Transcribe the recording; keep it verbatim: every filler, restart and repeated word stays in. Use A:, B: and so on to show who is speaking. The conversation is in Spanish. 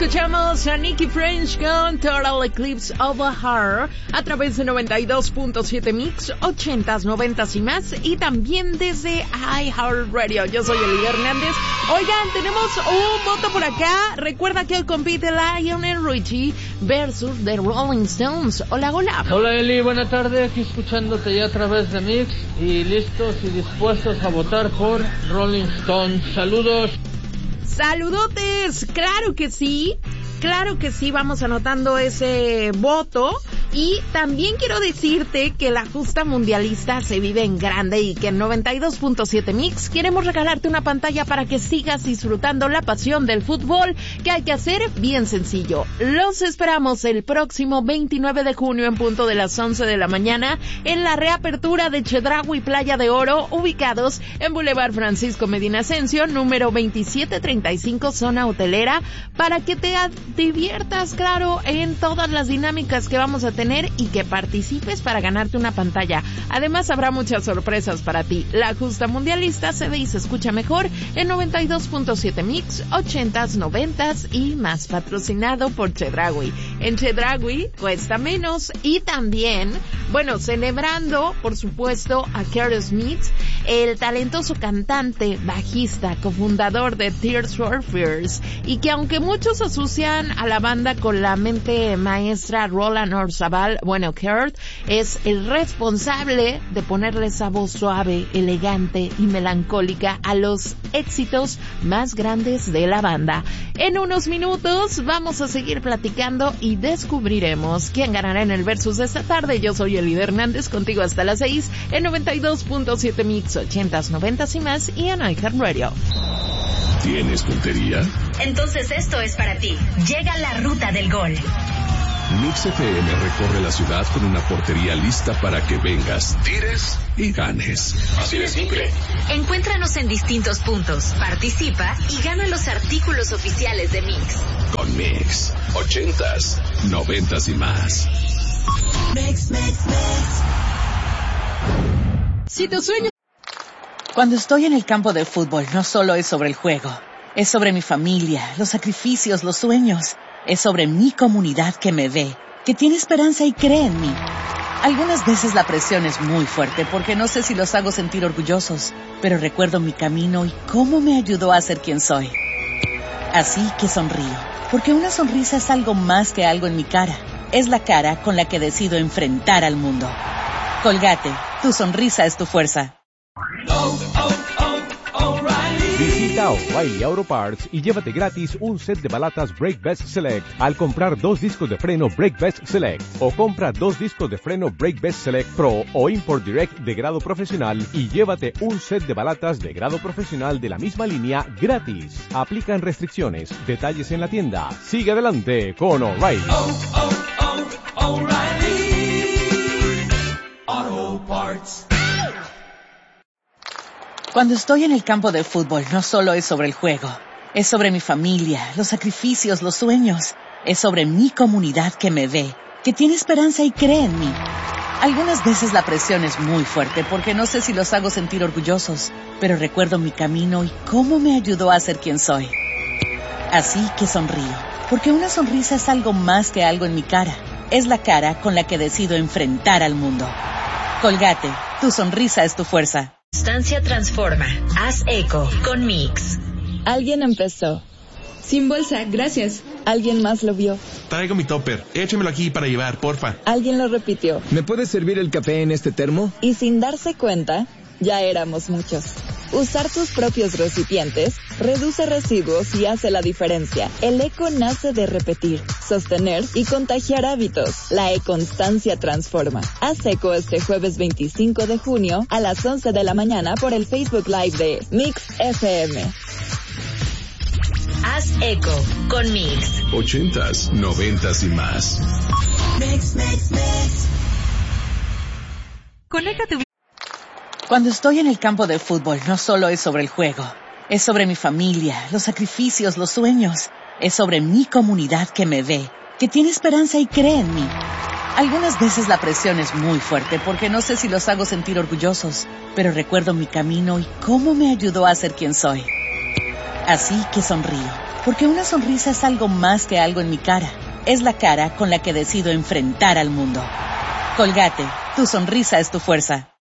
A: Escuchamos a Nicky French con Total Eclipse of a Heart a través de noventa y dos punto siete Mix, ochentas, noventas y más, y también desde iHeartRadio. Yo soy Eli Hernández. Oigan, tenemos un voto por acá. Recuerda que hoy compite Lionel Richie versus The Rolling Stones. Hola, hola.
B: Hola Eli, buena tarde. Aquí escuchándote ya a través de Mix y listos y dispuestos a votar por Rolling Stones. Saludos.
A: Saludotes, claro que sí, claro que sí, vamos anotando ese voto. Y también quiero decirte que la justa mundialista se vive en grande y que en noventa y dos punto siete Mix queremos regalarte una pantalla para que sigas disfrutando la pasión del fútbol. ¿Qué hay que hacer? Bien sencillo. Los esperamos el próximo veintinueve de junio en punto de las once de la mañana en la reapertura de Chedraui Playa de Oro, ubicados en Boulevard Francisco Medina Ascencio, número veintisiete treinta y cinco, zona hotelera, para que te diviertas, claro, en todas las dinámicas que vamos a tener y que participes para ganarte una pantalla. Además habrá muchas sorpresas para ti. La justa mundialista se ve y se escucha mejor en noventa y dos punto siete Mix, ochentas, noventas y más, patrocinado por Chedraui. En Chedraui cuesta menos. Y también, bueno, celebrando por supuesto a Kerry Smith, el talentoso cantante, bajista, cofundador de Tears for Fears, y que aunque muchos asocian a la banda con la mente maestra Roland Orzabal, bueno, Kurt es el responsable de ponerle esa voz suave, elegante y melancólica a los éxitos más grandes de la banda. En unos minutos vamos a seguir platicando y descubriremos quién ganará en el versus de esta tarde. Yo soy Eli Hernández, contigo hasta las seis en noventa y dos punto siete Mix, ochentas, noventas y más, y en iHeartRadio.
C: ¿Tienes puntería?
D: Entonces esto es para ti. Llega la ruta del gol.
C: Mix F M recorre la ciudad con una portería lista para que vengas, tires y ganes. Así de simple.
D: Encuéntranos en distintos puntos, participa y gana los artículos oficiales de Mix.
C: Con Mix, ochentas, noventas y más.
D: Mix, Mix, Mix.
A: Si tu sueño...
E: Cuando estoy en el campo de fútbol, no solo es sobre el juego, es sobre mi familia, los sacrificios, los sueños. Es sobre mi comunidad que me ve, que tiene esperanza y cree en mí. Algunas veces la presión es muy fuerte porque no sé si los hago sentir orgullosos, pero recuerdo mi camino y cómo me ayudó a ser quien soy. Así que sonrío, porque una sonrisa es algo más que algo en mi cara. Es la cara con la que decido enfrentar al mundo. Colgate, tu sonrisa es tu fuerza.
F: Oh, oh, oh, O'Reilly.
G: Visita O'Reilly Auto Parts y llévate gratis un set de balatas Brake Best Select al comprar dos discos de freno Brake Best Select, o compra dos discos de freno Brake Best Select Pro o Import Direct de grado profesional y llévate un set de balatas de grado profesional de la misma línea gratis. Aplican restricciones. Detalles en la tienda. Sigue adelante con O'Reilly.
F: Oh, oh, oh, O'Reilly Auto Parts.
E: Cuando estoy en el campo de fútbol, no solo es sobre el juego, es sobre mi familia, los sacrificios, los sueños. Es sobre mi comunidad que me ve, que tiene esperanza y cree en mí. Algunas veces la presión es muy fuerte porque no sé si los hago sentir orgullosos, pero recuerdo mi camino y cómo me ayudó a ser quien soy. Así que sonrío, porque una sonrisa es algo más que algo en mi cara. Es la cara con la que decido enfrentar al mundo. Colgate, tu sonrisa es tu fuerza.
D: Constancia transforma. Haz eco con Mix.
H: Alguien empezó. Sin bolsa, gracias. Alguien más lo vio.
I: Traigo mi topper. Échemelo aquí para llevar, porfa.
H: Alguien lo repitió.
J: ¿Me puedes servir el café en este termo?
H: Y sin darse cuenta, ya éramos muchos. Usar tus propios recipientes reduce residuos y hace la diferencia. El eco nace de repetir, sostener y contagiar hábitos. La e-constancia transforma. Haz eco este jueves veinticinco de junio a las once de la mañana por el Facebook Live de Mix F M.
D: Haz eco con Mix.
C: Ochentas, noventas y más.
D: Mix, mix, mix.
A: Conéctate.
E: Cuando estoy en el campo de fútbol, no solo es sobre el juego, es sobre mi familia, los sacrificios, los sueños. Es sobre mi comunidad que me ve, que tiene esperanza y cree en mí. Algunas veces la presión es muy fuerte porque no sé si los hago sentir orgullosos, pero recuerdo mi camino y cómo me ayudó a ser quien soy. Así que sonrío, Porque una sonrisa es algo más que algo en mi cara. Es la cara con la que decido enfrentar al mundo. Colgate, tu sonrisa es tu fuerza.